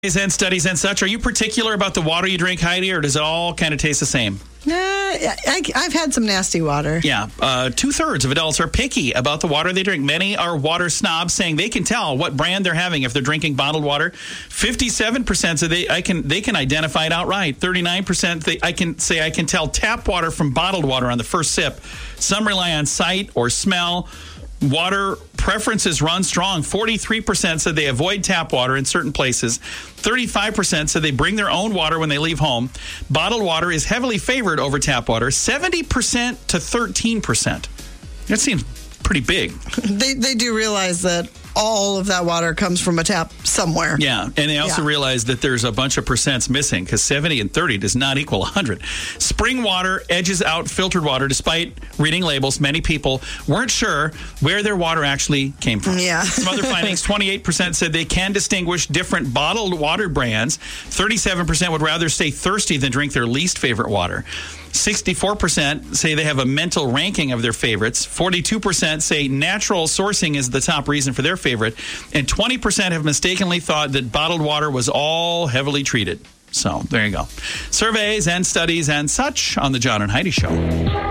And studies and such. Are you particular about the water you drink, Heidi, or does it all kind of taste the same? I've had some nasty water. Yeah. 2/3 of adults are picky about the water they drink. Many are water snobs, saying they can tell what brand they're having if they're drinking bottled water. 57% say they can identify it outright. 39% I can tell tap water from bottled water on the first sip. Some rely on sight or smell. Water preferences run strong. 43% said they avoid tap water in certain places. 35% said they bring their own water when they leave home. Bottled water is heavily favored over tap water. 70% to 13%. That seems pretty big. They do realize that all of that water comes from a tap somewhere. Yeah, and they also realize that there's a bunch of percents missing because 70 and 30 does not equal 100. Spring water edges out filtered water. Despite reading labels, many people weren't sure where their water actually came from. Yeah. Some other findings, 28% said they can distinguish different bottled water brands. 37% would rather stay thirsty than drink their least favorite water. 64% say they have a mental ranking of their favorites. 42% say natural sourcing is the top reason for their favorite. And 20% have mistakenly thought that bottled water was all heavily treated. So there you go. Surveys and studies and such on the John and Heidi Show.